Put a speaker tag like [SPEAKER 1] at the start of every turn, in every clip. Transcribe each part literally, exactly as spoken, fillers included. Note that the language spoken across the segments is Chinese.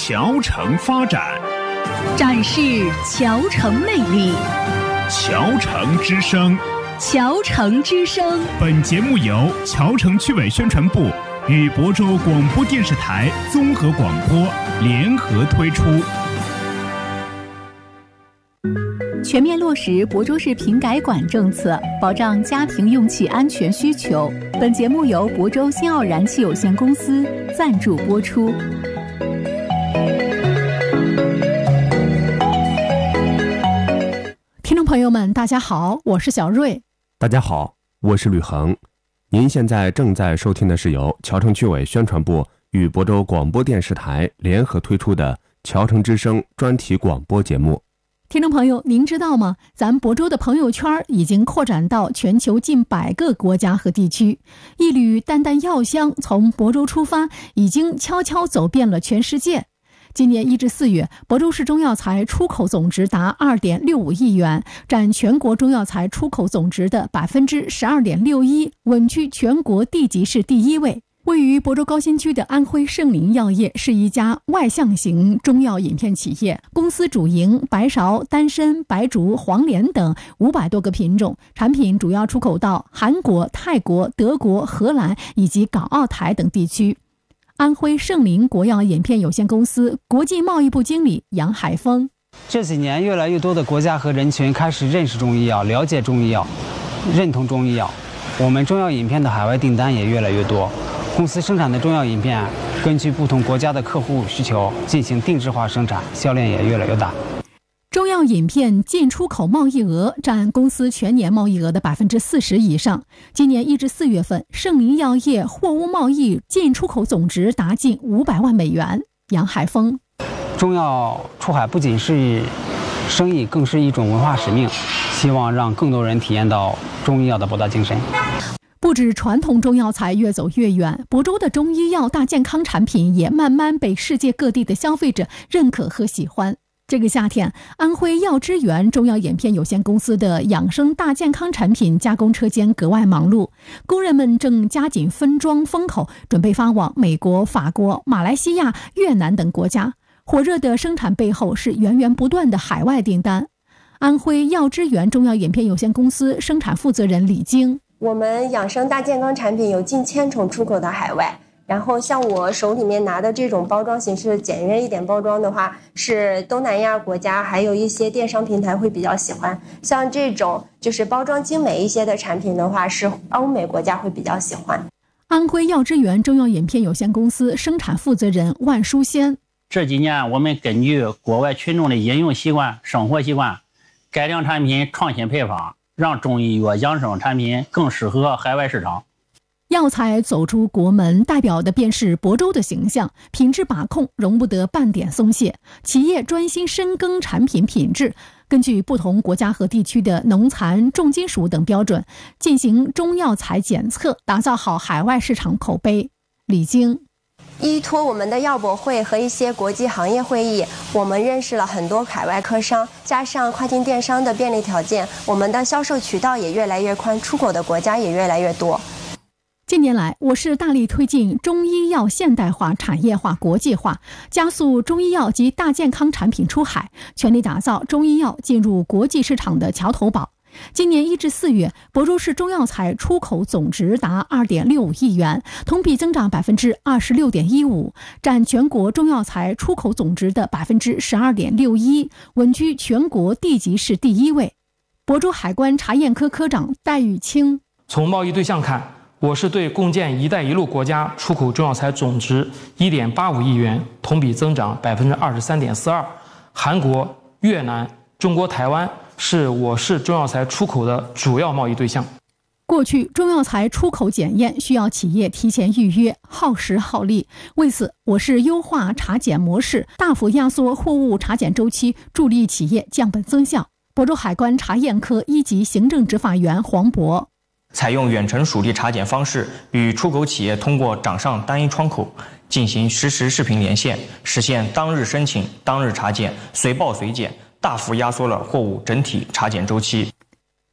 [SPEAKER 1] 侨城发展，
[SPEAKER 2] 展示侨城魅力。
[SPEAKER 1] 侨城之声，
[SPEAKER 2] 侨城之声。
[SPEAKER 1] 本节目由侨城区委宣传部与亳州广播电视台综合广播联合推出。
[SPEAKER 2] 全面落实亳州市瓶改管政策，保障家庭用气安全需求。本节目由亳州新奥燃气有限公司赞助播出。听众朋友们，大家好，我是小瑞。
[SPEAKER 3] 大家好，我是吕恒。您现在正在收听的是由侨城区委宣传部与亳州广播电视台联合推出的侨城之声专题广播节目。
[SPEAKER 2] 听众朋友，您知道吗？咱亳州的朋友圈已经扩展到全球近百个国家和地区，一缕淡淡药香从亳州出发，已经悄悄走遍了全世界。今年一至四月，亳州市中药材出口总值达 二点六五亿元，占全国中药材出口总值的 百分之十二点六一， 稳居全国地级市第一位。位于亳州高新区的安徽圣灵药业是一家外向型中药饮片企业，公司主营白芍、丹参、白术、黄连等五百多个品种，产品主要出口到韩国、泰国、德国、荷兰以及港澳台等地区。安徽圣灵国药饮片有限公司国际贸易部经理杨海峰：
[SPEAKER 4] 这几年越来越多的国家和人群开始认识中医药，了解中医药，认同中医药，我们中药饮片的海外订单也越来越多。公司生产的中药饮片根据不同国家的客户需求进行定制化生产，销量也越来越大。
[SPEAKER 2] 中药饮片进出口贸易额占公司全年贸易额的 百分之四十 以上。今年一至四月份，圣灵药业货物贸易进出口总值达近五百万美元。杨海峰：
[SPEAKER 4] 中药出海不仅是生意，更是一种文化使命，希望让更多人体验到中医药的博大精深。
[SPEAKER 2] 不止传统中药材越走越远，亳州的中医药大健康产品也慢慢被世界各地的消费者认可和喜欢。这个夏天，安徽药之源中药饮片有限公司的养生大健康产品加工车间格外忙碌，工人们正加紧分装封口，准备发往美国、法国、马来西亚、越南等国家。火热的生产背后是源源不断的海外订单。安徽药之源中药饮片有限公司生产负责人李晶：
[SPEAKER 5] 我们养生大健康产品有近千种出口到海外，然后像我手里面拿的这种包装形式简约一点包装的话，是东南亚国家还有一些电商平台会比较喜欢。像这种就是包装精美一些的产品的话，是欧美国家会比较喜欢。
[SPEAKER 2] 安徽药之源中药饮片有限公司生产负责人万书仙：
[SPEAKER 6] 这几年我们根据国外群众的饮用习惯、生活习惯，改良产品、创新配方，让中医药养生产品更适合海外市场。
[SPEAKER 2] 药材走出国门，代表的便是亳州的形象，品质把控容不得半点松懈。企业专心深耕产品品质，根据不同国家和地区的农残、重金属等标准，进行中药材检测，打造好海外市场口碑。李晶：
[SPEAKER 5] 依托我们的药博会和一些国际行业会议，我们认识了很多海外客商，加上跨境电商的便利条件，我们的销售渠道也越来越宽，出口的国家也越来越多。
[SPEAKER 2] 近年来，我市大力推进中医药现代化、产业化、国际化，加速中医药及大健康产品出海，全力打造中医药进入国际市场的桥头堡。今年一至四月，亳州市中药材出口总值达 二点六五亿元，同比增长 百分之二十六点一五， 占全国中药材出口总值的 百分之十二点六一， 稳居全国地级市第一位。亳州海关查验科科长戴玉清：
[SPEAKER 7] 从贸易对象看，我市对共建“一带一路”国家出口中药材总值 一点八五亿元，同比增长 百分之二十三点四二。韩国、越南、中国台湾是我市中药材出口的主要贸易对象。
[SPEAKER 2] 过去，中药材出口检验需要企业提前预约，耗时耗力。为此，我市优化查检模式，大幅压缩货物查检周期，助力企业降本增效。亳州海关查验科一级行政执法员黄渤：
[SPEAKER 8] 采用远程属地查检方式，与出口企业通过掌上单一窗口进行实时视频连线，实现当日申请、当日查检、随报随检，大幅压缩了货物整体查检周期。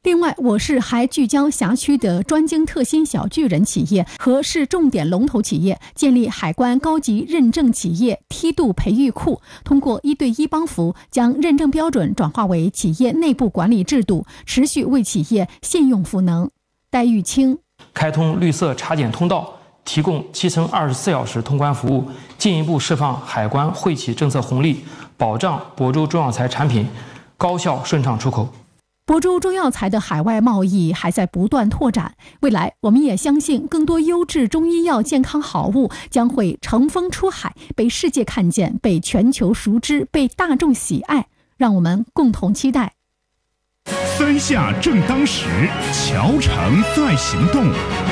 [SPEAKER 2] 另外，我市还聚焦辖区的专精特新小巨人企业和市重点龙头企业，建立海关高级认证企业梯度培育库，通过一对一帮扶，将认证标准转化为企业内部管理制度，持续为企业信用赋能。戴玉清，
[SPEAKER 7] 开通绿色查检通道，提供七乘二十四小时通关服务，进一步释放海关惠企政策红利，保障亳州中药材产品高效顺畅出口。
[SPEAKER 2] 亳州中药材的海外贸易还在不断拓展，未来我们也相信更多优质中医药健康好物将会乘风出海，被世界看见，被全球熟知，被大众喜爱，让我们共同期待。
[SPEAKER 1] 三下正当时，侨城在行动。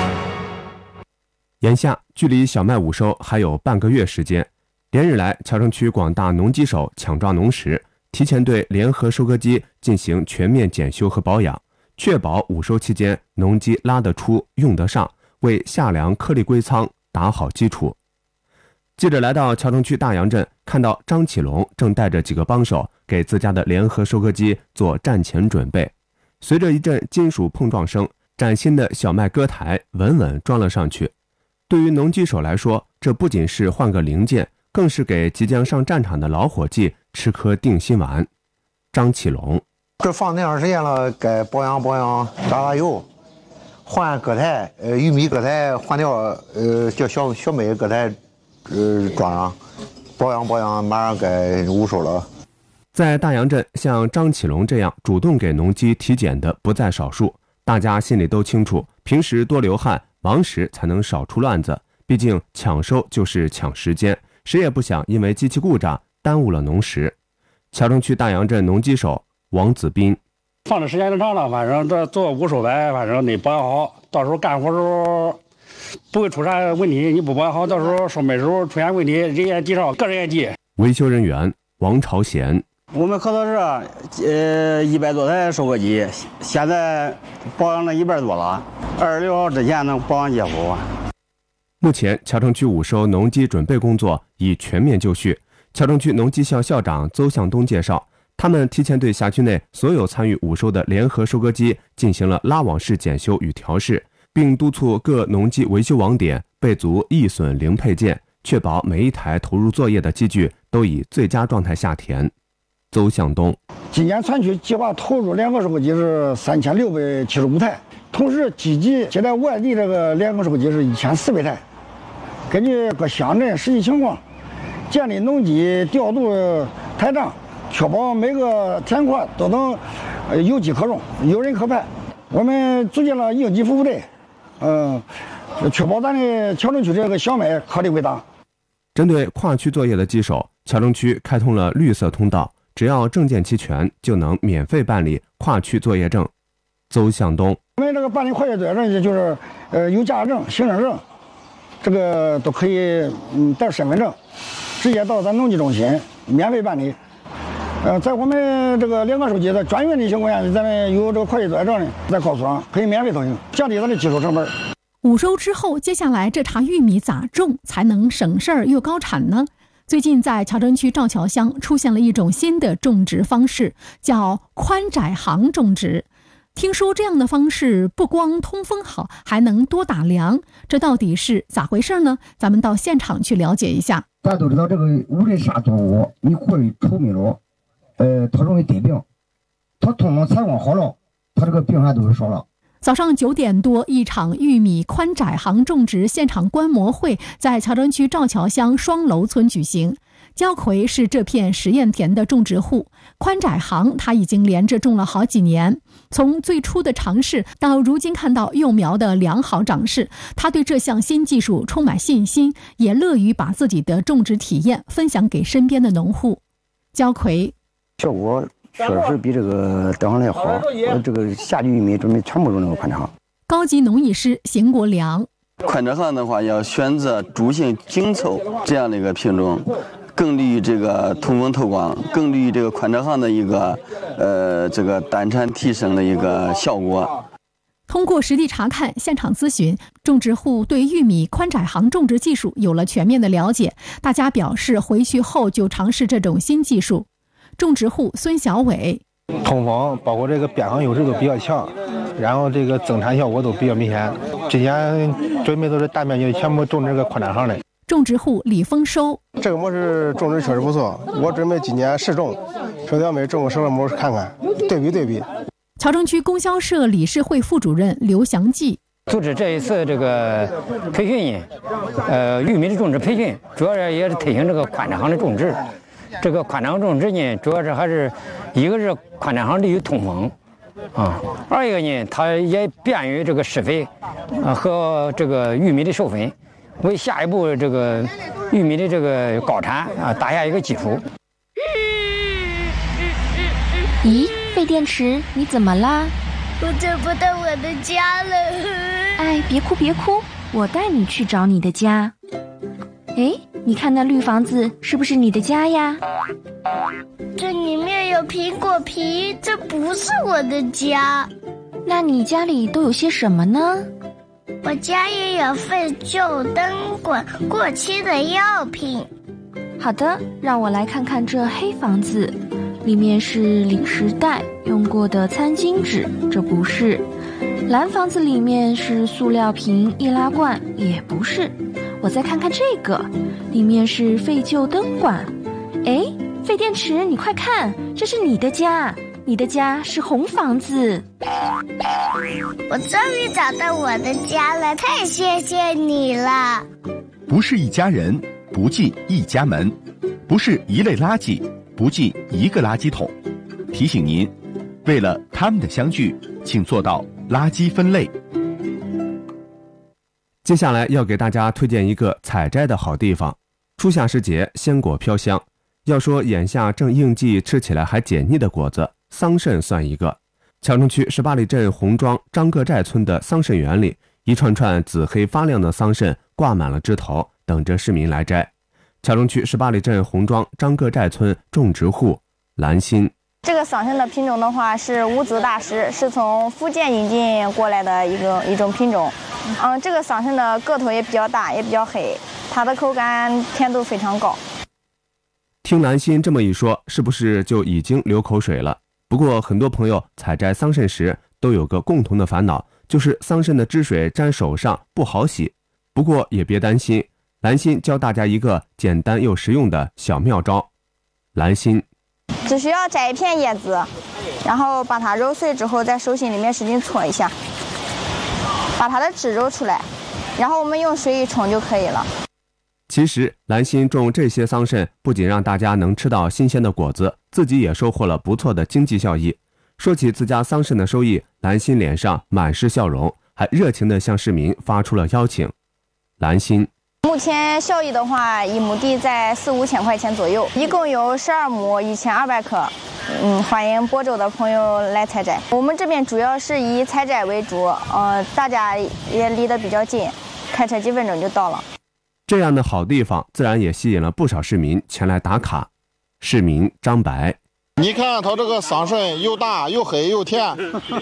[SPEAKER 3] 眼下距离小麦五收还有半个月时间，连日来侨城区广大农机手抢抓农时，提前对联合收割机进行全面检修和保养，确保五收期间农机拉得出用得上，为夏粮颗粒归仓打好基础。记者来到侨城区大杨镇，看到张启龙正带着几个帮手给自家的联合收割机做战前准备。随着一阵金属碰撞声，崭新的小麦割台稳稳装了上去。对于农机手来说，这不仅是换个零件，更是给即将上战场的老伙计吃颗定心丸。张启龙，
[SPEAKER 9] 这放那长时间了，该保养保养，打打油，换割台，呃，玉米割台换掉，呃，叫小小麦割台，呃，装上，保养保养，马上该五收了。
[SPEAKER 3] 在大杨镇，像张启龙这样主动给农机体检的不在少数，大家心里都清楚，平时多流汗，忙时才能少出乱子。毕竟抢收就是抢时间，谁也不想因为机器故障耽误了农时。侨城区大杨镇农机手王子斌，
[SPEAKER 10] 放的时间长了，反正这做五收呗，反正得保养好，到时候干活时候不会出啥问题。你不保养好，到时候收麦时候出现问题，人也记上，个人也记。
[SPEAKER 3] 维修人员王朝贤，
[SPEAKER 11] 我们合作社呃一百多台收割机，现在保养了一半多了，二十六号之前能保养结束。
[SPEAKER 3] 目前侨城区五收农机准备工作已全面就绪。侨城区农机校校长邹向东介绍，他们提前对辖区内所有参与五收的联合收割机进行了拉网式检修与调试，并督促各农机维修网点备足易损零配件，确保每一台投入作业的机具都以最佳状态下田。邹向东，
[SPEAKER 12] 今年全区计划投入联合收割机是三千六百七十五台，同时积极接待外地这个联合收割机是一千四百台。根据各乡镇实际情况，建立农机调度台账，确保每个田块都能有机可用、有人可派。我们组建了应急服务队，嗯，确保咱的侨城区这个小麦颗粒归档。
[SPEAKER 3] 针对跨区作业的机手，侨城区开通了绿色通道，只要证件齐全，就能免费办理跨区作业证。邹向东，
[SPEAKER 12] 我们这个办理跨区作业证就是呃有驾驶证、行政证。这个都可以，嗯，带身份证，直接到咱农机中心免费办理。呃，在我们这个联合收割机的专员的情况下，咱们有这个会计作业证的，在高速上可以免费通行，降低咱的技术成本。
[SPEAKER 2] 五收之后，接下来这茬玉米咋种才能省事儿又高产呢？最近在侨城区赵桥乡出现了一种新的种植方式，叫宽窄行种植。听说这样的方式不光通风好，还能多打粮，这到底是咋回事呢？咱们到现场去了解一下。
[SPEAKER 13] 大家都知道这个五类沙作物，你过于稠密了，呃，它容易得病。它通风采光好了，它这个病还都是少了。
[SPEAKER 2] 早上九点多，一场玉米宽窄行种植现场观摩会在侨城区赵桥乡双楼村举行。焦奎是这片实验田的种植户，宽窄行他已经连着种了好几年。从最初的尝试到如今看到幼苗的良好长势，他对这项新技术充满信心，也乐于把自己的种植体验分享给身边的农户。焦奎，
[SPEAKER 14] 效果确实比这个德行来好，我这个夏季玉米准备全部用那个宽窄行。
[SPEAKER 2] 高级农艺师邢国良，
[SPEAKER 15] 宽窄行的话要选择株性紧凑这样的一个品种，更利于这个通风透光，更利于这个宽窄行的一个呃这个单产提升的一个效果。
[SPEAKER 2] 通过实地查看、现场咨询，种植户对玉米宽窄行种植技术有了全面的了解。大家表示回去后就尝试这种新技术。种植户孙小伟，
[SPEAKER 16] 通风包括这个边防优势都比较强，然后这个增产效果都比较明显。之前准备都是大面积全部种这个宽展行的。
[SPEAKER 2] 种植户李丰收，
[SPEAKER 16] 这个模式种植确实不错，我准备今年试种，说要没种个什么模式看看，对比对比。
[SPEAKER 2] 桥城区供销社理事会副主任刘祥记。
[SPEAKER 17] 组织这一次这个培训呢，呃，玉米的种植培训，主要是也是推行这个宽展行的种植。这个宽展行种植呢，主要是还是一个是宽展行利于通风，啊，二一个呢，它也便于这个施肥，啊和这个玉米的授粉，为下一步这个玉米的这个高产啊打下一个基础。
[SPEAKER 18] 咦，废电池，你怎么啦？
[SPEAKER 19] 我找不到我的家了。
[SPEAKER 18] 哎，别哭别哭，我带你去找你的家。哎，你看那绿房子是不是你的家呀？
[SPEAKER 19] 这里面有苹果皮，这不是我的家。
[SPEAKER 18] 那你家里都有些什么呢？
[SPEAKER 19] 我家也有废旧灯管、过期的药品。
[SPEAKER 18] 好的，让我来看看这黑房子。里面是零食袋、用过的餐巾纸，这不是。蓝房子里面是塑料瓶、易拉罐，也不是。我再看看这个，里面是废旧灯管。哎，废电池，你快看，这是你的家，你的家是红房子。
[SPEAKER 19] 我终于找到我的家了，太谢谢你了。
[SPEAKER 1] 不是一家人，不进一家门；不是一类垃圾，不进一个垃圾桶。提醒您，为了他们的相聚，请做到垃圾分类。
[SPEAKER 3] 接下来要给大家推荐一个采摘的好地方。初夏时节，鲜果飘香。要说眼下正应季，吃起来还解腻的果子，桑葚算一个。桥城区十八里镇红庄张各寨村的桑葚园里，一串串紫黑发亮的桑葚挂满了枝头，等着市民来摘。桥城区十八里镇红庄张各寨村种植户兰心。
[SPEAKER 20] 这个桑葚的品种的话是无籽大师，是从福建引进过来的一个一种品种。嗯，这个桑葚的个头也比较大，也比较黑，它的口感甜度非常高。
[SPEAKER 3] 听兰心这么一说，是不是就已经流口水了？不过很多朋友采摘桑葚时都有个共同的烦恼，就是桑葚的汁水沾手上不好洗。不过也别担心，兰心教大家一个简单又实用的小妙招。兰心
[SPEAKER 20] 只需要摘一片叶子，然后把它揉碎之后，在手心里面使劲搓一下，把它的汁揉出来，然后我们用水一冲就可以了。
[SPEAKER 3] 其实兰心种这些桑葚，不仅让大家能吃到新鲜的果子，自己也收获了不错的经济效益。说起自家桑葚的收益，兰心脸上满是笑容，还热情地向市民发出了邀请。兰心
[SPEAKER 20] 目前效益的话，一亩地在四五千块钱左右，一共有十二亩，一千二百克。嗯，欢迎播州的朋友来采摘。我们这边主要是以采摘为主，呃，大家也离得比较近，开车几分钟就到了。
[SPEAKER 3] 这样的好地方，自然也吸引了不少市民前来打卡。市民张白，
[SPEAKER 21] 你看它这个桑葚又大又黑又甜，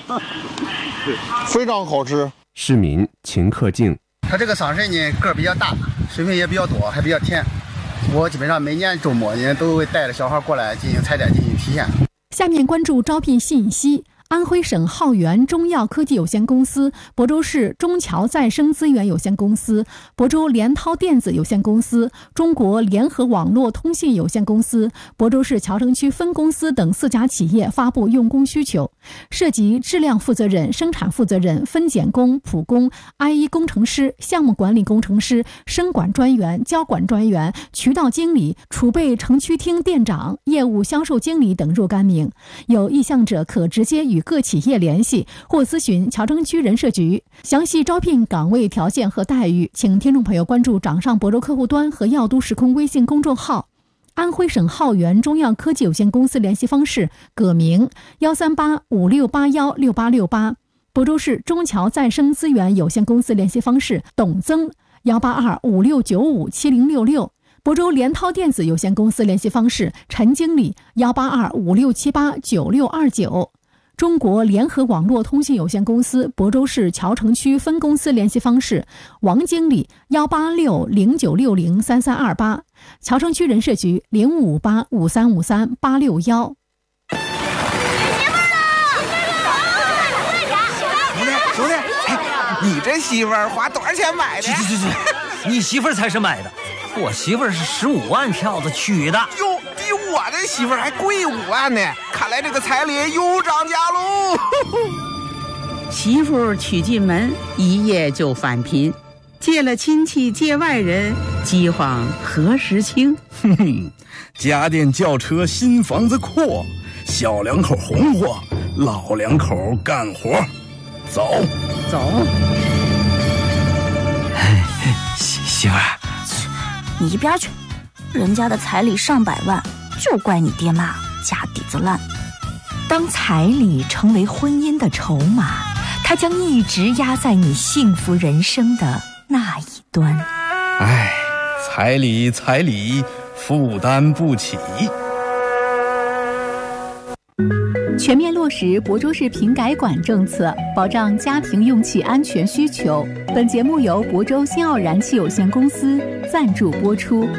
[SPEAKER 21] 非常好吃。
[SPEAKER 3] 市民秦克静，
[SPEAKER 22] 它这个桑葚呢个儿比较大，水分也比较多，还比较甜。我基本上每年周末呢都会带着小孩过来进行采摘，进行体验。
[SPEAKER 2] 下面关注招聘信息。安徽省浩源中药科技有限公司、亳州市中侨再生资源有限公司、亳州联涛电子有限公司、中国联合网络通信有限公司、亳州市桥城区分公司等四家企业发布用工需求，涉及质量负责人、生产负责人、分拣工、普工、I 一工程师、项目管理工程师、生管专员、交管专员、渠道经理、储备城区厅店长、业务销售经理等若干名。有意向者可直接与与各企业联系或咨询桥城区人社局。详细招聘岗位条件和待遇，请听众朋友关注掌上亳州客户端和药都时空微信公众号。安徽省浩源中药科技有限公司联系方式：葛明幺三八五六八幺六八六八。亳州市中侨再生资源有限公司联系方式：董增幺八二五六九五七零六六。亳州联涛电子有限公司联系方式：陈经理幺八二五六七八九六二九。中国联合网络通信有限公司亳州市桥城区分公司联系方式：王经理幺八六零九六零三三二八。桥城区人社局零五五八五三五三八六幺。
[SPEAKER 4] 你这媳妇儿花多少钱买的？
[SPEAKER 6] 去去去，你媳妇儿才是买的，我媳妇儿是十五万票子娶的。
[SPEAKER 4] 哟，比我这媳妇儿还贵五万呢！看来这个彩礼又涨价喽。
[SPEAKER 23] 媳妇娶进门，一夜就返贫，借了亲戚借外人，饥荒何时清？
[SPEAKER 24] 哼哼，家电轿车新房子阔，小两口红火，老两口干活，走
[SPEAKER 23] 走。
[SPEAKER 6] 媳媳妇儿，
[SPEAKER 25] 你一边去！人家的彩礼上百万，就怪你爹妈家底子烂。
[SPEAKER 26] 当彩礼成为婚姻的筹码，它将一直压在你幸福人生的那一端。
[SPEAKER 24] 唉，彩礼彩礼，负担不起。
[SPEAKER 2] 全面落实亳州市瓶改管政策，保障家庭用气安全需求。本节目由亳州新奥燃气有限公司赞助播出。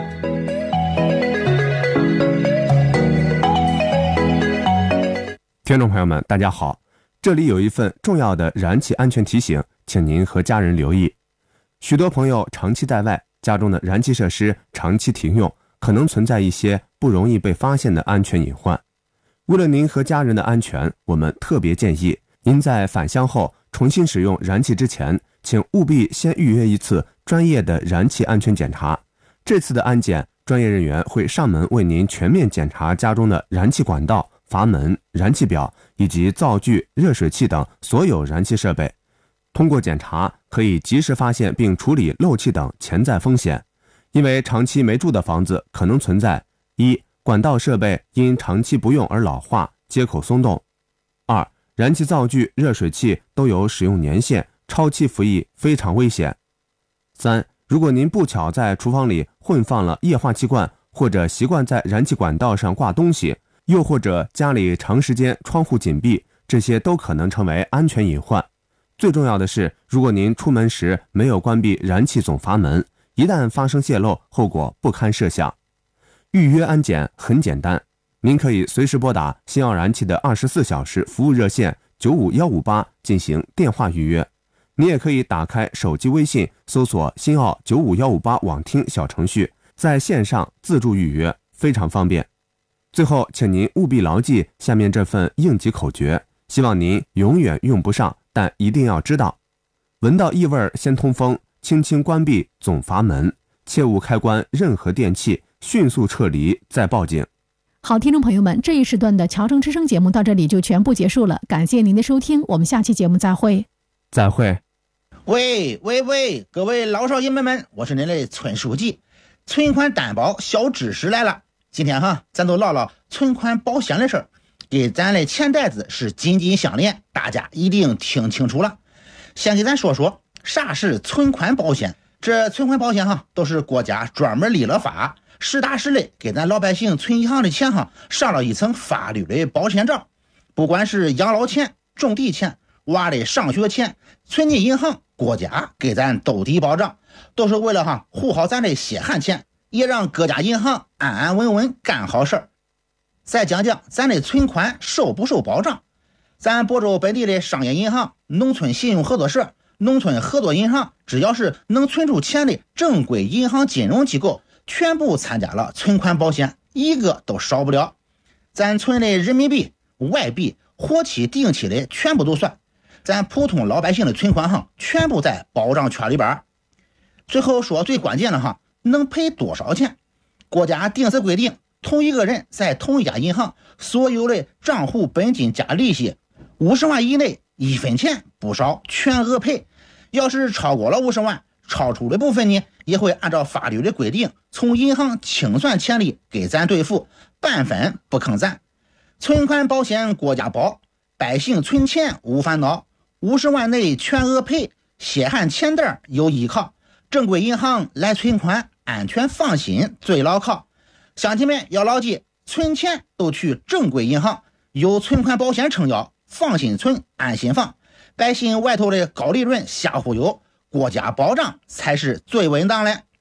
[SPEAKER 3] 听众朋友们，大家好，这里有一份重要的燃气安全提醒，请您和家人留意。许多朋友长期在外，家中的燃气设施长期停用，可能存在一些不容易被发现的安全隐患。为了您和家人的安全，我们特别建议您在返乡后重新使用燃气之前，请务必先预约一次专业的燃气安全检查。这次的安检，专业人员会上门为您全面检查家中的燃气管道、阀门、燃气表以及灶具、热水器等所有燃气设备。通过检查，可以及时发现并处理漏气等潜在风险。因为长期没住的房子可能存在：一、管道设备因长期不用而老化，接口松动；二、燃气灶具、热水器都有使用年限，超期服役非常危险；三、如果您不巧在厨房里混放了液化气罐，或者习惯在燃气管道上挂东西，又或者家里长时间窗户紧闭，这些都可能成为安全隐患。最重要的是，如果您出门时没有关闭燃气总阀门，一旦发生泄漏，后果不堪设想。预约安检很简单，您可以随时拨打新奥燃气的二十四小时服务热线九五一五八进行电话预约。你也可以打开手机微信，搜索新奥九五一五八网听小程序，在线上自助预约，非常方便。最后，请您务必牢记下面这份应急口诀，希望您永远用不上，但一定要知道：闻到异味先通风，轻轻关闭总阀门，切勿开关任何电器，迅速撤离再报警。
[SPEAKER 2] 好，听众朋友们，这一时段的侨城之声节目到这里就全部结束了，感谢您的收听，我们下期节目再会。
[SPEAKER 3] 再会。
[SPEAKER 27] 喂喂喂，各位老少爷们们，我是您的村书记，存款担保小知识来了。今天哈，咱都唠唠存款保险的事儿，给咱的钱袋子是紧紧相连，大家一定听清楚了。先给咱说说啥是存款保险。这存款保险哈，都是国家专门立了法，实打实的给咱老百姓存银行的钱哈，上了一层法律的保险罩。不管是养老钱、种地钱、娃的上学钱，存进银行，国家给咱兜底保障，都是为了哈护好咱的血汗钱，也让各家银行安安稳稳干好事儿。再讲讲咱的存款受不受保障。咱亳州本地的商业银行、农村信用合作社、农村合作银行，只要是能存出钱的正规银行金融机构，全部参加了存款保险，一个都少不了。咱存的人民币、外币、活期、定期的全部都算。咱普通老百姓的存款哈，全部在保障圈里边。最后说最关键的哈，能赔多少钱？国家定死规定，同一个人在同一家银行所有的账户本金加利息五十万以内，一分钱不少，全额赔。要是超过了五十万，超出的部分呢，也会按照法律的规定，从银行清算钱里给咱兑付，半分不坑咱。存款保险国家保，百姓存钱无烦恼，五十万内全额赔，血汗钱袋有依靠，正规银行来存款，安全放心最牢靠。乡亲们要牢记，存钱都去正规银行，有存款保险撑腰，放心存，安心放。百姓外头的高利润瞎忽悠，国家保障才是最稳当的。